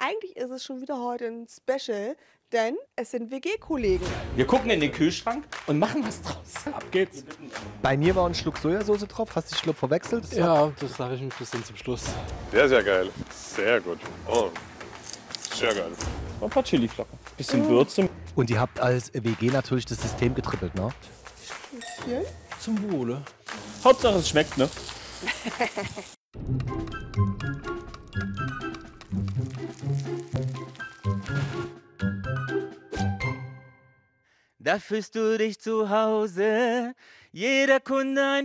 eigentlich ist es schon wieder heute ein Special, denn es sind WG-Kollegen. Wir gucken in den Kühlschrank und machen was draus. Ab geht's. Bei mir war ein Schluck Sojasauce drauf. Hast du den Schluck verwechselt? Ja, das sage ich ein bisschen zum Schluss. Sehr, sehr geil. Sehr gut. Oh, sehr geil. Ein paar Chiliflocken. Bisschen Würze. Und ihr habt als WG natürlich das System getrippelt, ne? Hier. Zum Wohle. Hauptsache es schmeckt, ne? Da fühlst du dich zu Hause, jeder Kunde ein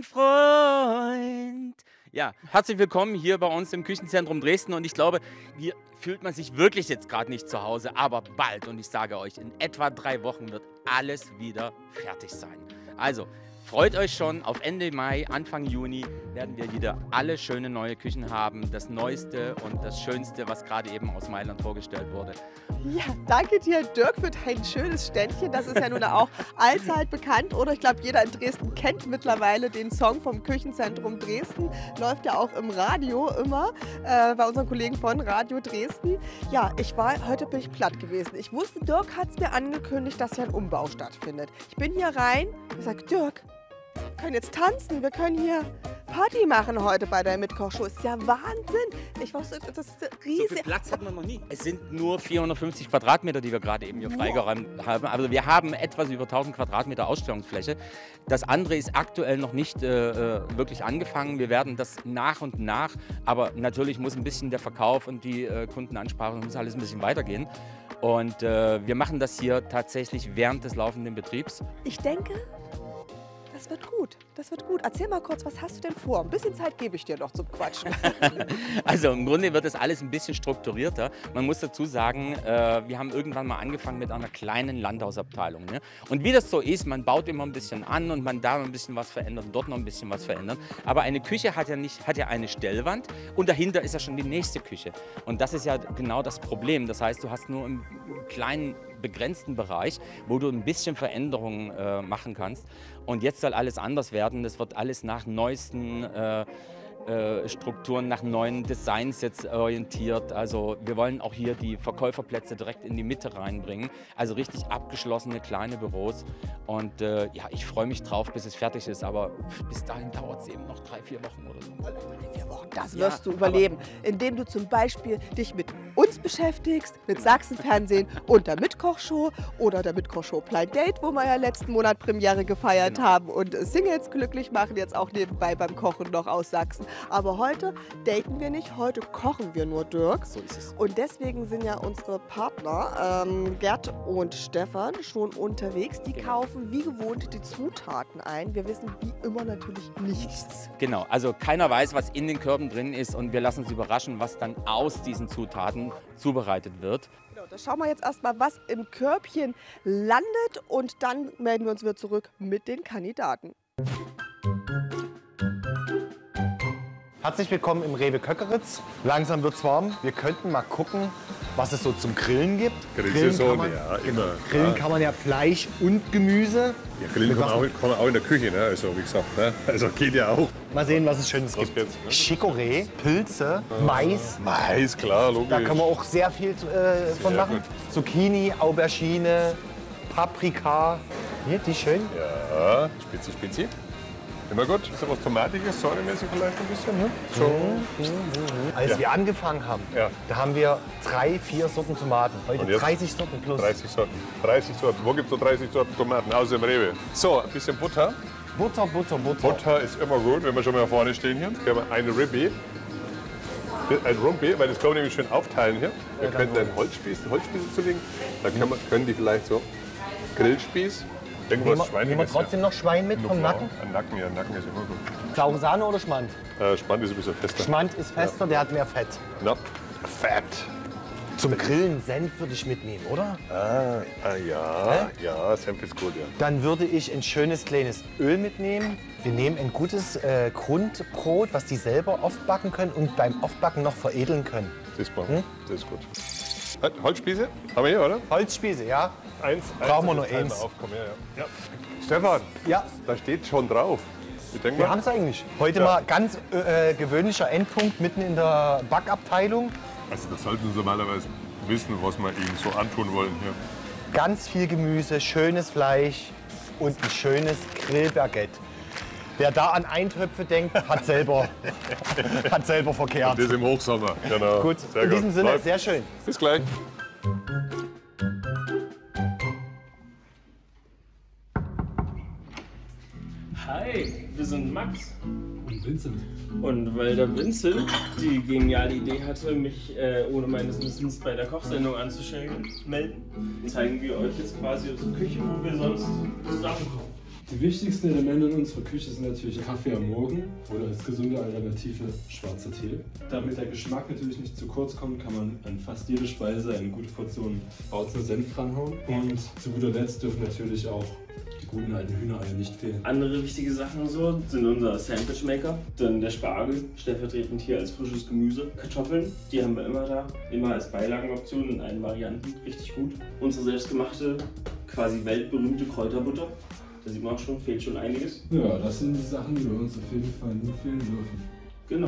Freund. Ja, herzlich willkommen hier bei uns im Küchenzentrum Dresden und ich glaube, hier fühlt man sich wirklich jetzt gerade nicht zu Hause, aber bald, und ich sage euch, in etwa 3 Wochen wird alles wieder fertig sein. Also, freut euch schon, auf Ende Mai, Anfang Juni werden wir wieder alle schöne neue Küchen haben. Das Neueste und das Schönste, was gerade eben aus Mailand vorgestellt wurde. Ja, danke dir, Dirk, für dein schönes Ständchen. Das ist ja nun auch allzeit bekannt, oder? Ich glaube, jeder in Dresden kennt mittlerweile den Song vom Küchenzentrum Dresden. Läuft ja auch im Radio immer, bei unseren Kollegen von Radio Dresden. Ja, heute bin ich platt gewesen. Ich wusste, Dirk hat es mir angekündigt, dass hier ein Umbau stattfindet. Ich bin hier rein und sage, Dirk, wir können jetzt tanzen, wir können hier Party machen heute bei der Mitkochshow. Ist ja Wahnsinn. Ich wusste, das ist riesig. So viel Platz hatten wir noch nie. Es sind nur 450 Quadratmeter, die wir gerade eben hier freigeräumt haben. Also wir haben etwas über 1000 Quadratmeter Ausstellungsfläche. Das andere ist aktuell noch nicht wirklich angefangen. Wir werden das nach und nach, aber natürlich muss ein bisschen der Verkauf und die Kundenansprache, muss alles ein bisschen weitergehen. Und wir machen das hier tatsächlich während des laufenden Betriebs. Ich denke, das wird gut. Das wird gut. Erzähl mal kurz, was hast du denn vor? Ein bisschen Zeit gebe ich dir noch zum Quatschen. Also im Grunde wird das alles ein bisschen strukturierter. Man muss dazu sagen, wir haben irgendwann mal angefangen mit einer kleinen Landhausabteilung. Ne? Und wie das so ist, man baut immer ein bisschen an und man da ein bisschen was verändert und dort noch ein bisschen was verändern. Aber eine Küche hat ja eine Stellwand und dahinter ist ja schon die nächste Küche. Und das ist ja genau das Problem. Das heißt, du hast nur einen kleinen begrenzten Bereich, wo du ein bisschen Veränderungen machen kannst. Und jetzt soll alles anders werden. Das wird alles nach neuesten Strukturen, nach neuen Designs jetzt orientiert. Also wir wollen auch hier die Verkäuferplätze direkt in die Mitte reinbringen. Also richtig abgeschlossene kleine Büros. Und ja, ich freue mich drauf, bis es fertig ist. Aber bis dahin dauert es eben noch 3-4 Wochen oder so. 3-4 Wochen, das wirst du überleben, indem du zum Beispiel dich mit uns beschäftigst, mit Sachsenfernsehen und der Mitkochshow oder der Mitkochshow Blind Date, wo wir ja letzten Monat Premiere gefeiert haben und Singles glücklich machen, jetzt auch nebenbei beim Kochen noch aus Sachsen. Aber heute daten wir nicht, heute kochen wir nur, Dirk. So ist es. Und deswegen sind ja unsere Partner, Gerd und Stefan, schon unterwegs. Die kaufen wie gewohnt die Zutaten ein. Wir wissen wie immer natürlich nichts. Genau, also keiner weiß, was in den Körben drin ist und wir lassen uns überraschen, was dann aus diesen Zutaten zubereitet wird. Genau, da schauen wir jetzt erstmal, was im Körbchen landet und dann melden wir uns wieder zurück mit den Kandidaten. Herzlich willkommen im Rewe Köckeritz. Langsam wird's warm. Wir könnten mal gucken, was es so zum Grillen gibt. Grillsaison, Grillen ja, immer. Grillen kann man ja Fleisch und Gemüse. Ja, Grillen kann man auch in der Küche, ne? Also wie gesagt, ne? Also geht ja auch. Mal sehen, was es Schönes Was gibt. gibt's, ne? Chicorée, Pilze, Mais. Mais, klar, logisch. Da können wir auch sehr viel von machen. Zucchini, Aubergine, Paprika. Hier, die schön. Ja, spitzi, spitzi. Immer gut. Ist ja was Tomatiges, säuremäßig vielleicht ein bisschen, ne? So. Als Ja. wir angefangen haben, Ja. da haben wir 3-4 Sorten Tomaten. Heute Und jetzt? 30 Sorten plus. 30 Sorten. 30 Sorten. Wo gibt es so 30 Sorten Tomaten? Außer im Rewe. So, ein bisschen Butter. Butter, Butter, Butter. Butter ist immer gut, wenn wir schon mal vorne stehen hier. Hier haben wir eine Ribbe. Ein Rumpi, weil das können wir nämlich schön aufteilen hier. Wir können einen Holzspieß zulegen. Dann können die vielleicht so Grillspieß. Irgendwas Nehmen wir Schweiniges. trotzdem noch Schwein mit vom Nacken? Ein Nacken, ja, Nacken ist immer gut. Saure Sahne oder Schmand? Spannend ist ein bisschen fester. Schmand ist fester, der hat mehr Fett. Na, Fett. Zum Grillen Senf würde ich mitnehmen, oder? Ja, Senf ist gut, ja. Dann würde ich ein schönes kleines Öl mitnehmen. Wir nehmen ein gutes Grundbrot, was die selber oft backen können und beim Oftbacken noch veredeln können. Das ist, das ist gut. Holzspieße? Haben wir hier, oder? Holzspieße, ja? Eins. Brauchen wir nur das teilen eins. auf. Komm her, ja. Stefan, Ja, da steht schon drauf. Ich denke wir mal, haben es eigentlich. Heute Ja. mal ganz gewöhnlicher Endpunkt mitten in der Backabteilung. also das sollten normalerweise wissen, was wir ihnen so antun wollen hier. Ganz viel Gemüse, schönes Fleisch und ein schönes Grillbaguette. Wer da an Eintöpfe denkt, hat selber verkehrt. Das im Hochsommer, genau. Gut, Sehr in gut. diesem Sinne, Läuft. sehr schön. Bis gleich. Hi, wir sind Max. Und Vincent. Und weil der Vincent die geniale Idee hatte, mich ohne meines Wissens bei der Kochsendung anzumelden, zeigen wir euch jetzt quasi unsere Küche, wo wir sonst zusammen kochen. Die wichtigsten Elemente in unserer Küche sind natürlich Kaffee am Morgen oder als gesunde Alternative schwarzer Tee. Damit der Geschmack natürlich nicht zu kurz kommt, kann man an fast jede Speise eine gute Portion Bautzner Senf dranhauen. Und zu guter Letzt dürfen natürlich auch die guten alten Hühnereier nicht fehlen. Andere wichtige Sachen so sind unser Sandwichmaker, dann der Spargel, stellvertretend hier als frisches Gemüse. Kartoffeln, die haben wir immer da, immer als Beilagenoption in allen Varianten, richtig gut. Unsere selbstgemachte, quasi weltberühmte Kräuterbutter. Da sieht man auch schon, fehlt schon einiges. Ja, das sind die Sachen, die bei uns auf jeden Fall nie fehlen dürfen. Genau.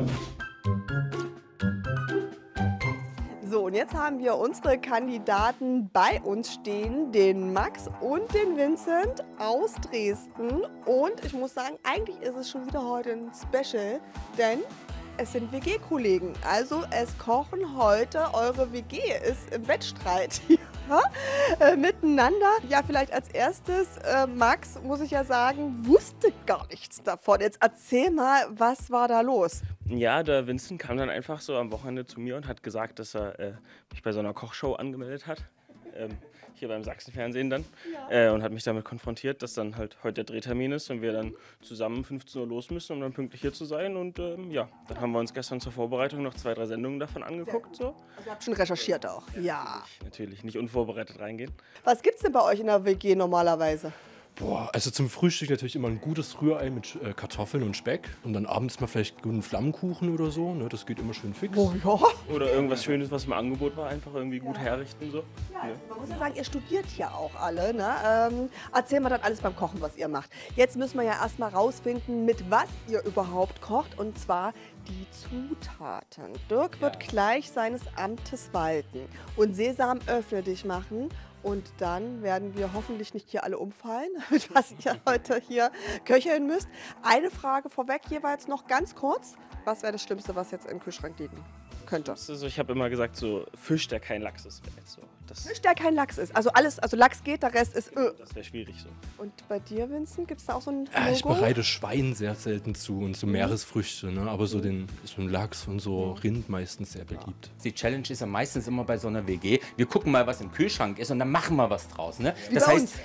So, und jetzt haben wir unsere Kandidaten bei uns stehen, den Max und den Vincent aus Dresden. Und ich muss sagen, eigentlich ist es schon wieder heute ein Special, denn es sind WG-Kollegen. Also es kochen heute, eure WG ist im Wettstreit hier miteinander. Ja, vielleicht als erstes, Max, muss ich ja sagen, wusste gar nichts davon. Jetzt erzähl mal, was war da los? Ja, der Vincent kam dann einfach so am Wochenende zu mir und hat gesagt, dass er mich bei so einer Kochshow angemeldet hat. Hier beim Sachsenfernsehen dann. Und hat mich damit konfrontiert, dass dann halt heute der Drehtermin ist und wir dann zusammen 15 Uhr los müssen, um dann pünktlich hier zu sein. Und ja, dann haben wir uns gestern zur Vorbereitung noch 2, 3 Sendungen davon angeguckt. So. Also ihr habt schon recherchiert auch. Ja. Natürlich nicht unvorbereitet reingehen. Was gibt's denn bei euch in der WG normalerweise? Boah, also zum Frühstück natürlich immer ein gutes Rührei mit Kartoffeln und Speck. Und dann abends mal vielleicht guten Flammkuchen oder so. Ne? Das geht immer schön fix. Oh ja. Oder irgendwas Schönes, was im Angebot war, einfach irgendwie gut herrichten. So. Ja, man muss ja sagen, ihr studiert ja auch alle. Ne? Erzähl mal dann alles beim Kochen, was ihr macht. Jetzt müssen wir ja erstmal rausfinden, mit was ihr überhaupt kocht. Und zwar die Zutaten. Dirk wird gleich seines Amtes walten und Sesam öffne dich machen. Und dann werden wir hoffentlich nicht hier alle umfallen, mit was ihr heute hier köcheln müsst. Eine Frage vorweg jeweils noch ganz kurz. Was wäre das Schlimmste, was jetzt im Kühlschrank liegen könnte? Also ich habe immer gesagt, so Fisch, der kein Lachs ist, wäre jetzt so. Das Fisch, der kein Lachs ist. Also alles, also Lachs geht, der Rest ist Das wäre schwierig so. Und bei dir, Vincent, gibt es da auch so ein Ich Logo? bereite Schwein sehr selten zu und so Meeresfrüchte, ne? Aber so ein Lachs und so Rind meistens sehr beliebt. Die Challenge ist ja meistens immer bei so einer WG. Wir gucken mal, was im Kühlschrank ist und dann machen wir was draus. Ne? Das bei heißt,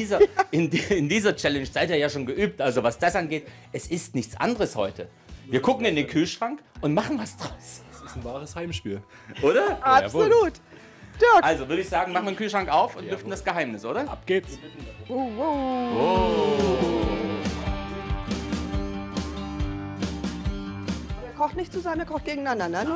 in dieser Challenge seid ihr ja schon geübt. Also was das angeht, es ist nichts anderes heute. Wir gucken in den Kühlschrank und machen was draus. Das ist ein wahres Heimspiel. Oder? Absolut. Dirk. Also würde ich sagen, machen wir den Kühlschrank auf und lüften das Geheimnis, oder? Ab geht's. Er kocht nicht zusammen, er kocht gegeneinander. Ne?